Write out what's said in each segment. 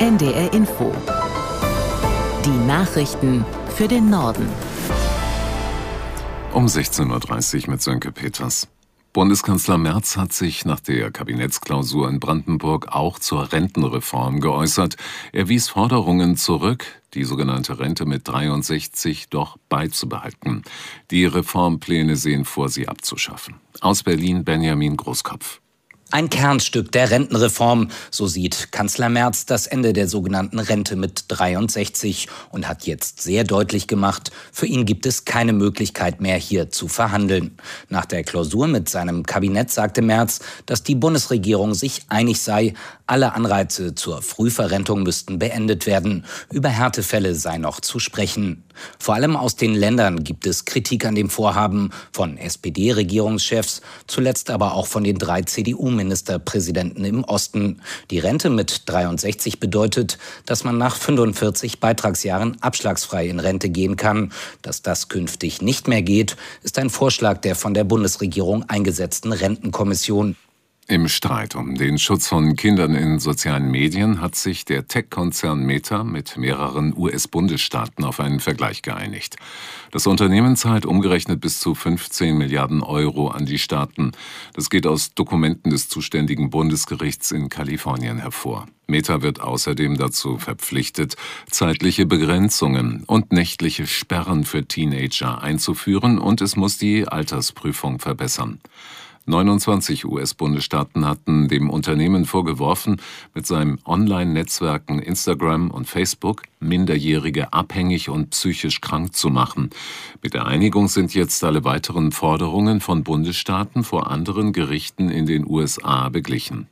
NDR Info. Die Nachrichten für den Norden. Um 16.30 Uhr mit Sönke Peters. Bundeskanzler Merz hat sich nach der Kabinettsklausur in Brandenburg auch zur Rentenreform geäußert. Er wies Forderungen zurück, die sogenannte Rente mit 63 doch beizubehalten. Die Reformpläne sehen vor, sie abzuschaffen. Aus Berlin Benjamin Großkopf. Ein Kernstück der Rentenreform, so sieht Kanzler Merz das Ende der sogenannten Rente mit 63 und hat jetzt sehr deutlich gemacht, für ihn gibt es keine Möglichkeit mehr, hier zu verhandeln. Nach der Klausur mit seinem Kabinett sagte Merz, dass die Bundesregierung sich einig sei, alle Anreize zur Frühverrentung müssten beendet werden. Über Härtefälle sei noch zu sprechen. Vor allem aus den Ländern gibt es Kritik an dem Vorhaben von SPD-Regierungschefs, zuletzt aber auch von den 3 CDU-Ministerpräsidenten im Osten. Die Rente mit 63 bedeutet, dass man nach 45 Beitragsjahren abschlagsfrei in Rente gehen kann. Dass das künftig nicht mehr geht, ist ein Vorschlag der von der Bundesregierung eingesetzten Rentenkommission. Im Streit um den Schutz von Kindern in sozialen Medien hat sich der Tech-Konzern Meta mit mehreren US-Bundesstaaten auf einen Vergleich geeinigt. Das Unternehmen zahlt umgerechnet bis zu 15 Milliarden Euro an die Staaten. Das geht aus Dokumenten des zuständigen Bundesgerichts in Kalifornien hervor. Meta wird außerdem dazu verpflichtet, zeitliche Begrenzungen und nächtliche Sperren für Teenager einzuführen, und es muss die Altersprüfung verbessern. 29 US-Bundesstaaten hatten dem Unternehmen vorgeworfen, mit seinen Online-Netzwerken Instagram und Facebook Minderjährige abhängig und psychisch krank zu machen. Mit der Einigung sind jetzt alle weiteren Forderungen von Bundesstaaten vor anderen Gerichten in den USA beglichen.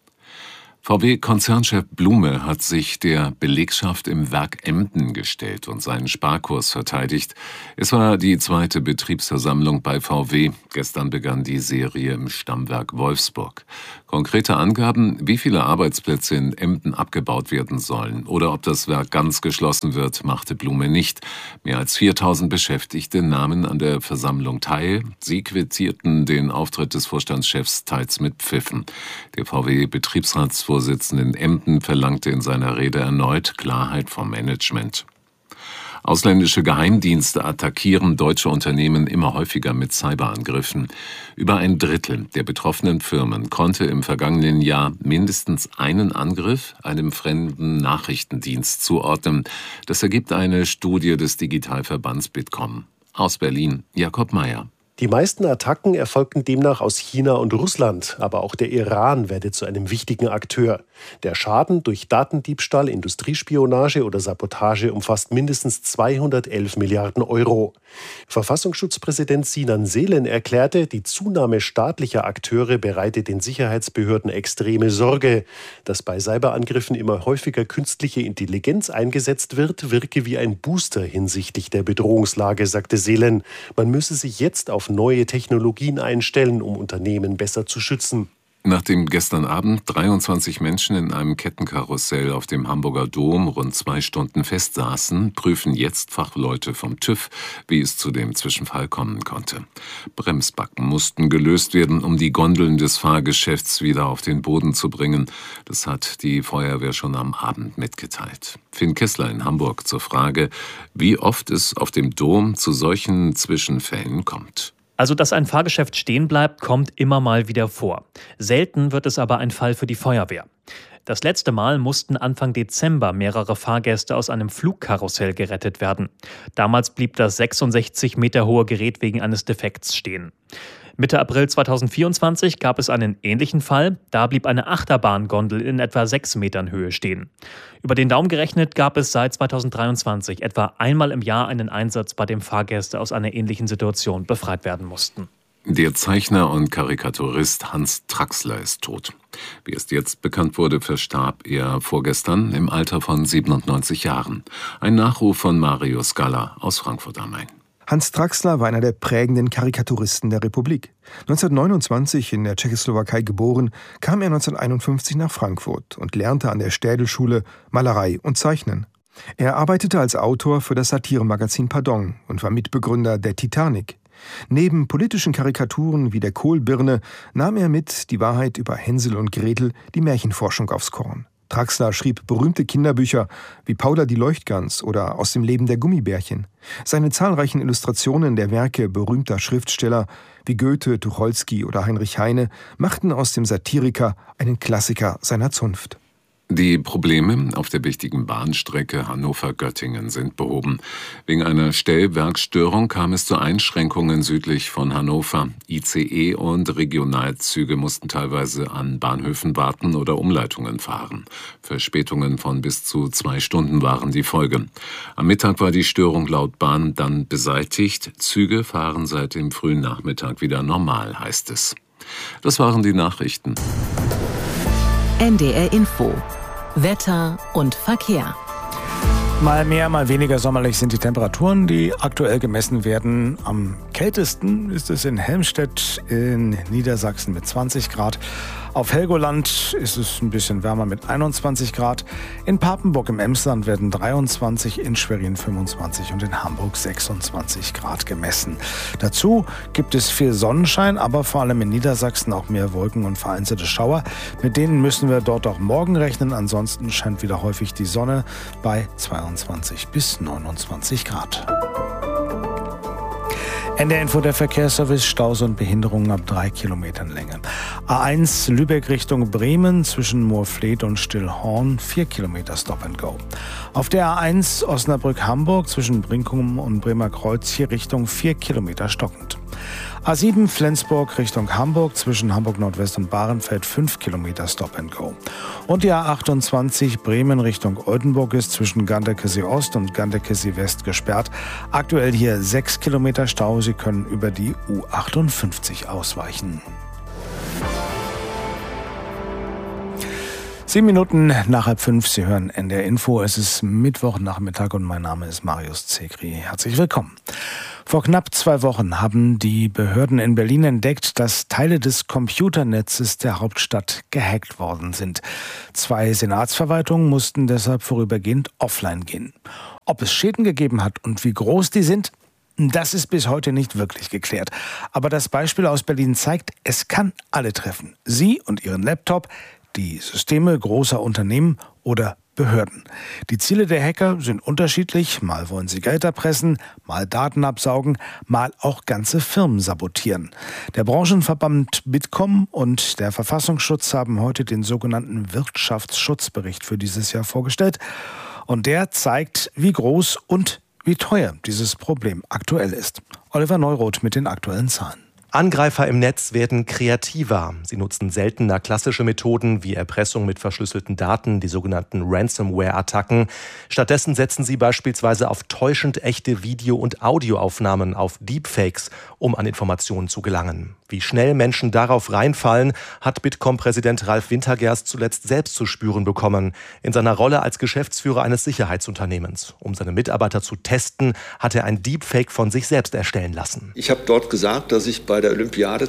VW-Konzernchef Blume hat sich der Belegschaft im Werk Emden gestellt und seinen Sparkurs verteidigt. Es war die 2. Betriebsversammlung bei VW. Gestern begann die Serie im Stammwerk Wolfsburg. Konkrete Angaben, wie viele Arbeitsplätze in Emden abgebaut werden sollen oder ob das Werk ganz geschlossen wird, machte Blume nicht. Mehr als 4.000 Beschäftigte nahmen an der Versammlung teil. Sie quittierten den Auftritt des Vorstandschefs teils mit Pfiffen. Der VW-Betriebsratsvorsitzende in Emden verlangte in seiner Rede erneut Klarheit vom Management. Ausländische Geheimdienste attackieren deutsche Unternehmen immer häufiger mit Cyberangriffen. Über ein Drittel der betroffenen Firmen konnte im vergangenen Jahr mindestens einen Angriff einem fremden Nachrichtendienst zuordnen. Das ergibt eine Studie des Digitalverbands Bitkom. Aus Berlin Jakob Meyer. Die meisten Attacken erfolgten demnach aus China und Russland, aber auch der Iran werde zu einem wichtigen Akteur. Der Schaden durch Datendiebstahl, Industriespionage oder Sabotage umfasst mindestens 211 Milliarden Euro. Verfassungsschutzpräsident Sinan Selen erklärte, die Zunahme staatlicher Akteure bereite den Sicherheitsbehörden extreme Sorge. Dass bei Cyberangriffen immer häufiger künstliche Intelligenz eingesetzt wird, wirke wie ein Booster hinsichtlich der Bedrohungslage, sagte Selen. Man müsse sich jetzt auf neue Technologien einstellen, um Unternehmen besser zu schützen. Nachdem gestern Abend 23 Menschen in einem Kettenkarussell auf dem Hamburger Dom rund 2 Stunden festsaßen, prüfen jetzt Fachleute vom TÜV, wie es zu dem Zwischenfall kommen konnte. Bremsbacken mussten gelöst werden, um die Gondeln des Fahrgeschäfts wieder auf den Boden zu bringen. Das hat die Feuerwehr schon am Abend mitgeteilt. Finn Kessler in Hamburg zur Frage, wie oft es auf dem Dom zu solchen Zwischenfällen kommt. Also, dass ein Fahrgeschäft stehen bleibt, kommt immer mal wieder vor. Selten wird es aber ein Fall für die Feuerwehr. Das letzte Mal mussten Anfang Dezember mehrere Fahrgäste aus einem Flugkarussell gerettet werden. Damals blieb das 66 Meter hohe Gerät wegen eines Defekts stehen. Mitte April 2024 gab es einen ähnlichen Fall. Da blieb eine Achterbahngondel in etwa 6 Metern Höhe stehen. Über den Daumen gerechnet gab es seit 2023 etwa einmal im Jahr einen Einsatz, bei dem Fahrgäste aus einer ähnlichen Situation befreit werden mussten. Der Zeichner und Karikaturist Hans Traxler ist tot. Wie es jetzt bekannt wurde, verstarb er vorgestern im Alter von 97 Jahren. Ein Nachruf von Mario Scala aus Frankfurt am Main. Hans Traxler war einer der prägenden Karikaturisten der Republik. 1929 in der Tschechoslowakei geboren, kam er 1951 nach Frankfurt und lernte an der Städelschule Malerei und Zeichnen. Er arbeitete als Autor für das Satiremagazin Pardon und war Mitbegründer der Titanic. Neben politischen Karikaturen wie der Kohlbirne nahm er mit Die Wahrheit über Hänsel und Gretel die Märchenforschung aufs Korn. Traxler schrieb berühmte Kinderbücher wie Paula die Leuchtgans oder Aus dem Leben der Gummibärchen. Seine zahlreichen Illustrationen der Werke berühmter Schriftsteller wie Goethe, Tucholsky oder Heinrich Heine machten aus dem Satiriker einen Klassiker seiner Zunft. Die Probleme auf der wichtigen Bahnstrecke Hannover-Göttingen sind behoben. Wegen einer Stellwerksstörung kam es zu Einschränkungen südlich von Hannover. ICE und Regionalzüge mussten teilweise an Bahnhöfen warten oder Umleitungen fahren. Verspätungen von bis zu 2 Stunden waren die Folge. Am Mittag war die Störung laut Bahn dann beseitigt. Züge fahren seit dem frühen Nachmittag wieder normal, heißt es. Das waren die Nachrichten. NDR Info. Wetter und Verkehr. Mal mehr, mal weniger sommerlich sind die Temperaturen, die aktuell gemessen werden. Am kältesten ist es in Helmstedt in Niedersachsen mit 20 Grad. Auf Helgoland ist es ein bisschen wärmer mit 21 Grad. In Papenburg im Emsland werden 23, in Schwerin 25 und in Hamburg 26 Grad gemessen. Dazu gibt es viel Sonnenschein, aber vor allem in Niedersachsen auch mehr Wolken und vereinzelte Schauer. Mit denen müssen wir dort auch morgen rechnen. Ansonsten scheint wieder häufig die Sonne bei 22 bis 29 Grad. NDR Info, der Verkehrsservice, Staus und Behinderungen ab 3 Kilometern Länge. A1 Lübeck Richtung Bremen zwischen Moorfleet und Stillhorn 4 Kilometer Stop and Go. Auf der A1 Osnabrück-Hamburg zwischen Brinkum und Bremer Kreuz hier Richtung 4 Kilometer stockend. A7 Flensburg Richtung Hamburg zwischen Hamburg Nordwest und Bahrenfeld 5 Kilometer Stop and Go. Und die A28 Bremen Richtung Oldenburg ist zwischen Ganderkesee Ost und Ganderkesee West gesperrt. Aktuell hier 6 Kilometer Stau. Sie können über die U58 ausweichen. 7 Minuten nach 4:30. Sie hören NDR Info. Es ist Mittwochnachmittag und mein Name ist Marius Zekri. Herzlich willkommen. Vor knapp 2 Wochen haben die Behörden in Berlin entdeckt, dass Teile des Computernetzes der Hauptstadt gehackt worden sind. 2 Senatsverwaltungen mussten deshalb vorübergehend offline gehen. Ob es Schäden gegeben hat und wie groß die sind, das ist bis heute nicht wirklich geklärt. Aber das Beispiel aus Berlin zeigt, es kann alle treffen. Sie und Ihren Laptop, die Systeme großer Unternehmen oder Behörden. Die Ziele der Hacker sind unterschiedlich. Mal wollen sie Geld erpressen, mal Daten absaugen, mal auch ganze Firmen sabotieren. Der Branchenverband Bitkom und der Verfassungsschutz haben heute den sogenannten Wirtschaftsschutzbericht für dieses Jahr vorgestellt. Und der zeigt, wie groß und wie teuer dieses Problem aktuell ist. Oliver Neuroth mit den aktuellen Zahlen. Angreifer im Netz werden kreativer. Sie nutzen seltener klassische Methoden wie Erpressung mit verschlüsselten Daten, die sogenannten Ransomware-Attacken. Stattdessen setzen sie beispielsweise auf täuschend echte Video- und Audioaufnahmen, auf Deepfakes, um an Informationen zu gelangen. Wie schnell Menschen darauf reinfallen, hat Bitkom-Präsident Ralf Wintergerst zuletzt selbst zu spüren bekommen, in seiner Rolle als Geschäftsführer eines Sicherheitsunternehmens. Um seine Mitarbeiter zu testen, hat er ein Deepfake von sich selbst erstellen lassen. Ich habe dort gesagt, dass ich bei der Olympiade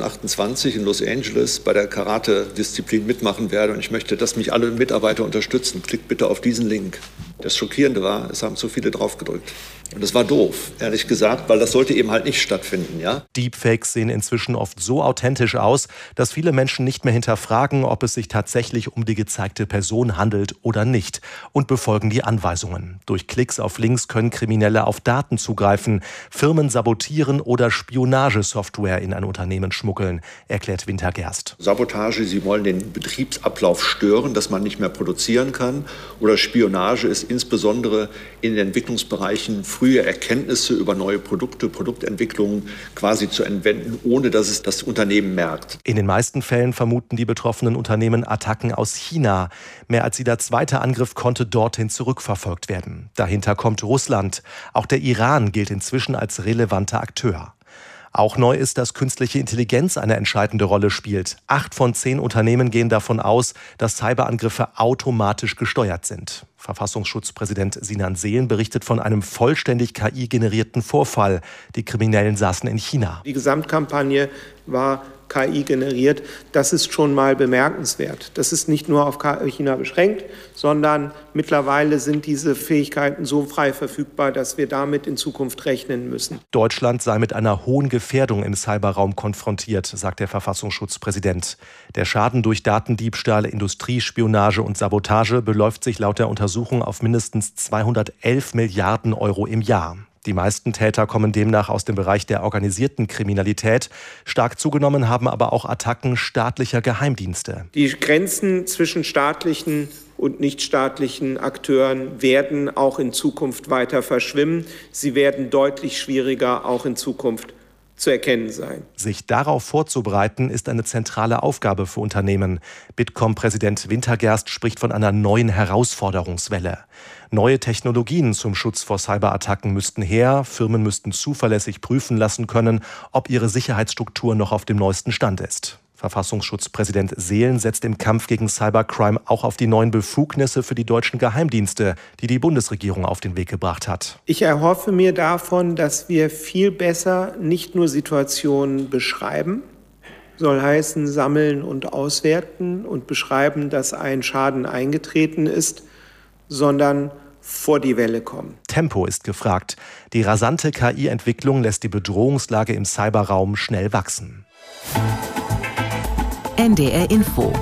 2028 in Los Angeles bei der Karate-Disziplin mitmachen werde und ich möchte, dass mich alle Mitarbeiter unterstützen. Klickt bitte auf diesen Link. Das Schockierende war, es haben zu viele drauf gedrückt. Und das war doof, ehrlich gesagt, weil das sollte eben halt nicht stattfinden, ja? Deepfakes sehen inzwischen oft so authentisch aus, dass viele Menschen nicht mehr hinterfragen, ob es sich tatsächlich um die gezeigte Person handelt oder nicht und befolgen die Anweisungen. Durch Klicks auf Links können Kriminelle auf Daten zugreifen, Firmen sabotieren oder Spionagesoftware in ein Unternehmen schmuggeln, erklärt Wintergerst. Sabotage, sie wollen den Betriebsablauf stören, dass man nicht mehr produzieren kann. Oder Spionage ist insbesondere in den Entwicklungsbereichen frühe Erkenntnisse über neue Produkte, Produktentwicklungen quasi zu entwenden, ohne dass es das Unternehmen merkt. In den meisten Fällen vermuten die betroffenen Unternehmen Attacken aus China. Mehr als jeder zweite Angriff konnte dorthin zurückverfolgt werden. Dahinter kommt Russland. Auch der Iran gilt inzwischen als relevanter Akteur. Auch neu ist, dass künstliche Intelligenz eine entscheidende Rolle spielt. 8 von 10 Unternehmen gehen davon aus, dass Cyberangriffe automatisch gesteuert sind. Verfassungsschutzpräsident Sinan Sehn berichtet von einem vollständig KI-generierten Vorfall. Die Kriminellen saßen in China. Die Gesamtkampagne war KI generiert. Das ist schon mal bemerkenswert. Das ist nicht nur auf China beschränkt, sondern mittlerweile sind diese Fähigkeiten so frei verfügbar, dass wir damit in Zukunft rechnen müssen. Deutschland sei mit einer hohen Gefährdung im Cyberraum konfrontiert, sagt der Verfassungsschutzpräsident. Der Schaden durch Datendiebstahl, Industriespionage und Sabotage beläuft sich laut der Untersuchung auf mindestens 211 Milliarden Euro im Jahr. Die meisten Täter kommen demnach aus dem Bereich der organisierten Kriminalität. Stark zugenommen haben aber auch Attacken staatlicher Geheimdienste. Die Grenzen zwischen staatlichen und nichtstaatlichen Akteuren werden auch in Zukunft weiter verschwimmen. Sie werden deutlich schwieriger auch in Zukunft zu erkennen sein. Sich darauf vorzubereiten, ist eine zentrale Aufgabe für Unternehmen. Bitkom-Präsident Wintergerst spricht von einer neuen Herausforderungswelle. Neue Technologien zum Schutz vor Cyberattacken müssten her. Firmen müssten zuverlässig prüfen lassen können, ob ihre Sicherheitsstruktur noch auf dem neuesten Stand ist. Verfassungsschutzpräsident Seelen setzt im Kampf gegen Cybercrime auch auf die neuen Befugnisse für die deutschen Geheimdienste, die die Bundesregierung auf den Weg gebracht hat. Ich erhoffe mir davon, dass wir viel besser nicht nur Situationen beschreiben, soll heißen sammeln und auswerten und beschreiben, dass ein Schaden eingetreten ist, sondern vor die Welle kommen. Tempo ist gefragt. Die rasante KI-Entwicklung lässt die Bedrohungslage im Cyberraum schnell wachsen. NDR Info.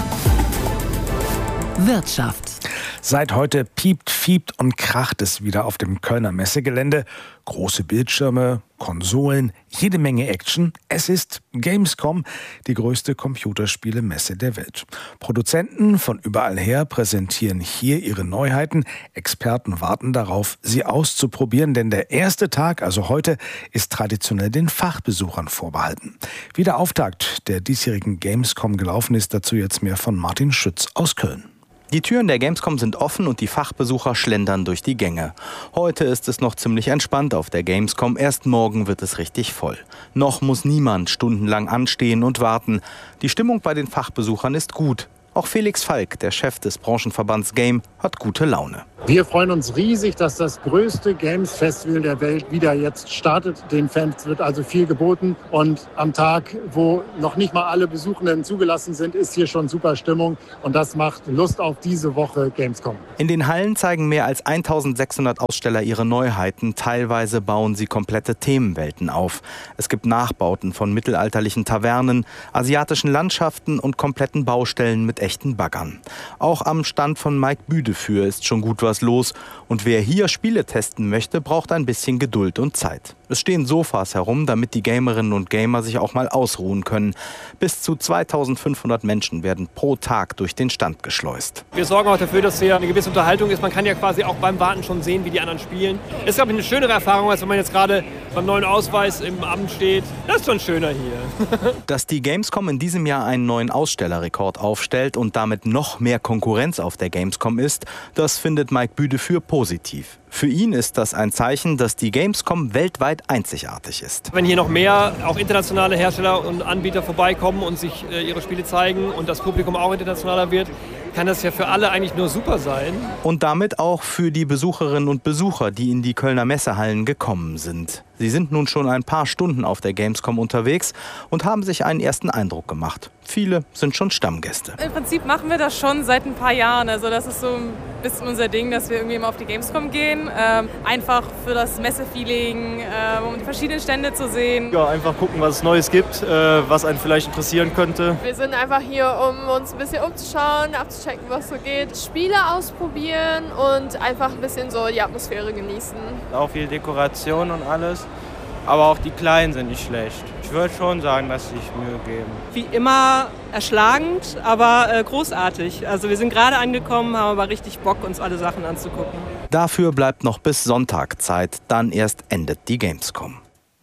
Wirtschaft. Seit heute piept, fiebt und kracht es wieder auf dem Kölner Messegelände. Große Bildschirme, Konsolen, jede Menge Action. Es ist Gamescom, die größte Computerspielemesse der Welt. Produzenten von überall her präsentieren hier ihre Neuheiten. Experten warten darauf, sie auszuprobieren, denn der erste Tag, also heute, ist traditionell den Fachbesuchern vorbehalten. Wie der Auftakt der diesjährigen Gamescom gelaufen ist, dazu jetzt mehr von Martin Schütz aus Köln. Die Türen der Gamescom sind offen und die Fachbesucher schlendern durch die Gänge. Heute ist es noch ziemlich entspannt auf der Gamescom, erst morgen wird es richtig voll. Noch muss niemand stundenlang anstehen und warten. Die Stimmung bei den Fachbesuchern ist gut. Auch Felix Falk, der Chef des Branchenverbands Game, hat gute Laune. Wir freuen uns riesig, dass das größte Games-Festival der Welt wieder jetzt startet. Den Fans wird also viel geboten. Und am Tag, wo noch nicht mal alle Besuchenden zugelassen sind, ist hier schon super Stimmung. Und das macht Lust auf diese Woche Gamescom. In den Hallen zeigen mehr als 1600 Aussteller ihre Neuheiten. Teilweise bauen sie komplette Themenwelten auf. Es gibt Nachbauten von mittelalterlichen Tavernen, asiatischen Landschaften und kompletten Baustellen mit echten Baggern. Auch am Stand von Mike Büdefür ist schon gut was los. Und wer hier Spiele testen möchte, braucht ein bisschen Geduld und Zeit. Es stehen Sofas herum, damit die Gamerinnen und Gamer sich auch mal ausruhen können. Bis zu 2500 Menschen werden pro Tag durch den Stand geschleust. Wir sorgen auch dafür, dass hier eine gewisse Unterhaltung ist. Man kann ja quasi auch beim Warten schon sehen, wie die anderen spielen. Ist, glaube ich, eine schönere Erfahrung, als wenn man jetzt gerade beim neuen Ausweis im Amt steht. Das ist schon schöner hier. Dass die Gamescom in diesem Jahr einen neuen Ausstellerrekord aufstellt und damit noch mehr Konkurrenz auf der Gamescom ist, das findet Mike Büdefür positiv. Für ihn ist das ein Zeichen, dass die Gamescom weltweit einzigartig ist. Wenn hier noch mehr auch internationale Hersteller und Anbieter vorbeikommen und sich ihre Spiele zeigen und das Publikum auch internationaler wird, kann das ja für alle eigentlich nur super sein. Und damit auch für die Besucherinnen und Besucher, die in die Kölner Messehallen gekommen sind. Sie sind nun schon ein paar Stunden auf der Gamescom unterwegs und haben sich einen ersten Eindruck gemacht. Viele sind schon Stammgäste. Im Prinzip machen wir das schon seit ein paar Jahren. Also das ist so ein bisschen unser Ding, dass wir irgendwie immer auf die Gamescom gehen. Einfach für das Messefeeling, um die verschiedenen Stände zu sehen. Ja, einfach gucken, was es Neues gibt, was einen vielleicht interessieren könnte. Wir sind einfach hier, um uns ein bisschen umzuschauen, abzuchecken, was so geht. Spiele ausprobieren und einfach ein bisschen so die Atmosphäre genießen. Auch viel Dekoration und alles. Aber auch die Kleinen sind nicht schlecht. Ich würde schon sagen, dass sie sich Mühe geben. Wie immer erschlagend, aber großartig. Also wir sind gerade angekommen, haben aber richtig Bock, uns alle Sachen anzugucken. Dafür bleibt noch bis Sonntag Zeit, dann erst endet die Gamescom.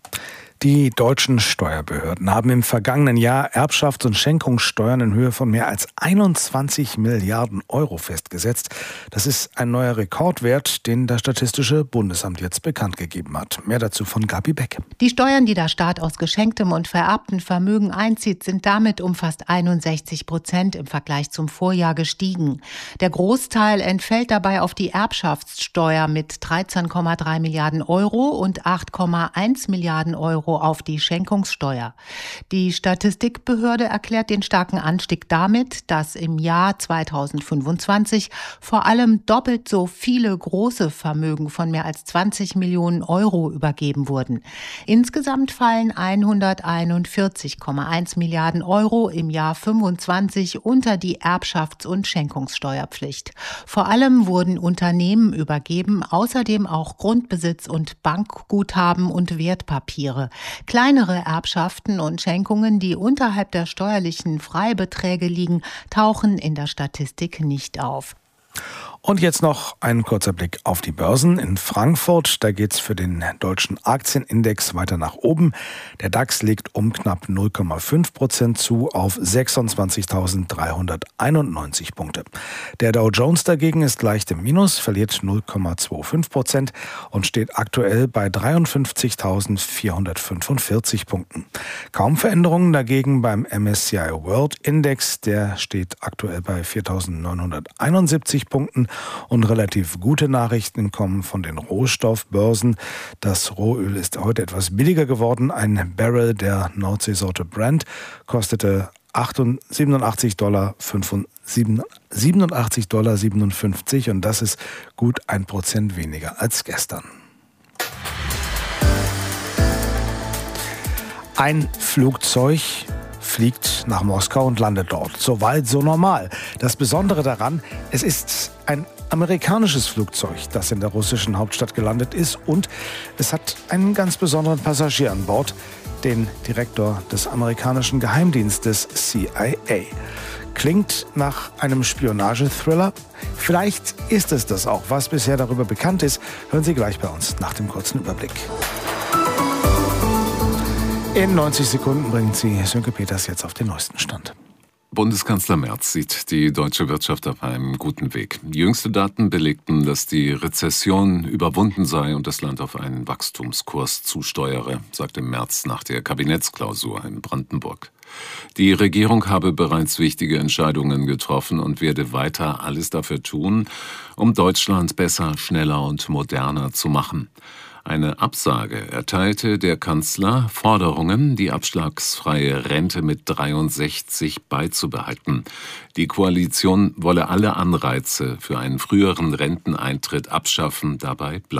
Die deutschen Steuerbehörden haben im vergangenen Jahr Erbschafts- und Schenkungssteuern in Höhe von mehr als 21 Milliarden Euro festgesetzt. Das ist ein neuer Rekordwert, den das Statistische Bundesamt jetzt bekannt gegeben hat. Mehr dazu von Gabi Beck. Die Steuern, die der Staat aus geschenktem und vererbtem Vermögen einzieht, sind damit um fast 61% im Vergleich zum Vorjahr gestiegen. Der Großteil entfällt dabei auf die Erbschaftssteuer mit 13,3 Milliarden Euro und 8,1 Milliarden Euro Euro auf die Schenkungssteuer. Die Statistikbehörde erklärt den starken Anstieg damit, dass im Jahr 2025 vor allem doppelt so viele große Vermögen von mehr als 20 Millionen Euro übergeben wurden. Insgesamt fallen 141,1 Milliarden Euro im Jahr 25 unter die Erbschafts- und Schenkungssteuerpflicht. Vor allem wurden Unternehmen übergeben, außerdem auch Grundbesitz und Bankguthaben und Wertpapiere. Kleinere Erbschaften und Schenkungen, die unterhalb der steuerlichen Freibeträge liegen, tauchen in der Statistik nicht auf. Und jetzt noch ein kurzer Blick auf die Börsen in Frankfurt. Da geht's für den deutschen Aktienindex weiter nach oben. Der DAX legt um knapp 0,5% zu auf 26.391 Punkte. Der Dow Jones dagegen ist leicht im Minus, verliert 0,25% und steht aktuell bei 53.445 Punkten. Kaum Veränderungen dagegen beim MSCI World Index. Der steht aktuell bei 4.971 Punkten. Und relativ gute Nachrichten kommen von den Rohstoffbörsen. Das Rohöl ist heute etwas billiger geworden. Ein Barrel der Nordseesorte Brent kostete $87,57 und das ist gut 1% weniger als gestern. Ein Flugzeug fliegt nach Moskau und landet dort. So weit, so normal. Das Besondere daran, es ist ein amerikanisches Flugzeug, das in der russischen Hauptstadt gelandet ist und es hat einen ganz besonderen Passagier an Bord, den Direktor des amerikanischen Geheimdienstes CIA. Klingt nach einem Spionagethriller? Vielleicht ist es das auch. Was bisher darüber bekannt ist, hören Sie gleich bei uns nach dem kurzen Überblick. In 90 Sekunden bringt Sie Sönke Peters jetzt auf den neuesten Stand. Bundeskanzler Merz sieht die deutsche Wirtschaft auf einem guten Weg. Jüngste Daten belegten, dass die Rezession überwunden sei und das Land auf einen Wachstumskurs zusteuere, sagte Merz nach der Kabinettsklausur in Brandenburg. Die Regierung habe bereits wichtige Entscheidungen getroffen und werde weiter alles dafür tun, um Deutschland besser, schneller und moderner zu machen. Eine Absage erteilte der Kanzler Forderungen, die abschlagsfreie Rente mit 63 beizubehalten. Die Koalition wolle alle Anreize für einen früheren Renteneintritt abschaffen, dabei bleiben.